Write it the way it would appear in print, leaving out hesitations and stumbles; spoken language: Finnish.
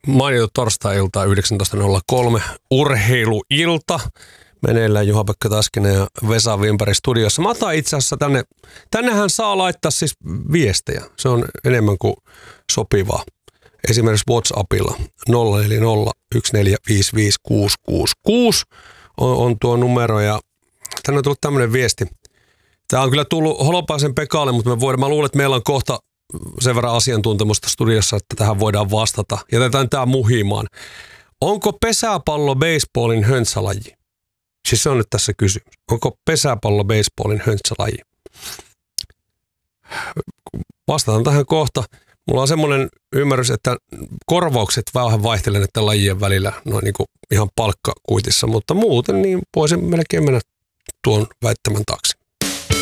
Mainittu torstai-ilta 19.03. Urheiluilta. Meneillään Juha-Pekka Taskinen ja Vesa Wimberg studiossa. Mä otan itse asiassa tännehän saa laittaa siis viestejä. Se on enemmän kuin sopivaa. Esimerkiksi WhatsAppilla 0401455666 on tuo numero ja tänne on tullut tämmöinen viesti. Tämä on kyllä tullut Holopaisen Pekalle, mutta mä luulen, että meillä on kohta sen verran asiantuntemusta studiossa, että tähän voidaan vastata. Jätetään tämä muhimaan. Onko pesäpallo baseballin höntsälaji? Siis se on nyt tässä kysymys. Onko pesäpallo baseballin höntsälaji? Vastataan tähän kohta. Mulla on semmoinen ymmärrys, että korvaukset vähän vaihtelevat näiden lajien välillä noin niin kuin ihan palkkakuitissa, mutta muuten niin voisin melkein mennä tuon väittämän taakse.